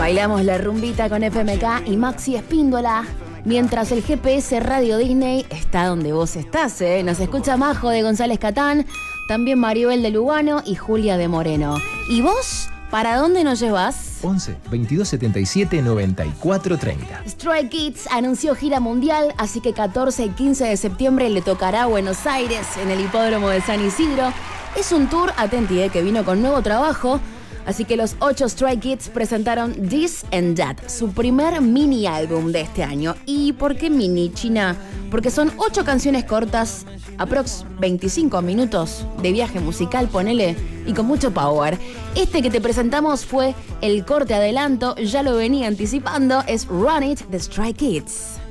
Bailamos la rumbita con FMK y Maxi Espíndola. Mientras el GPS Radio Disney está donde vos estás, ¿eh? Nos escucha Majo de González Catán, también Maribel de Lugano y Julia de Moreno. ¿Y vos? ¿Para dónde nos llevas? 11 22 77 94 30. Stray Kids anunció gira mundial, así que 14 y 15 de septiembre le tocará a Buenos Aires en el hipódromo de San Isidro. Es un tour, atenti, que vino con nuevo trabajo. Así que los 8 Stray Kids presentaron This and That, su primer mini álbum de este año. ¿Y por qué mini, China? Porque son 8 canciones cortas, aprox 25 minutos de viaje musical, ponele, y con mucho power. Este que te presentamos fue el corte adelanto, ya lo venía anticipando, es Run It de Stray Kids.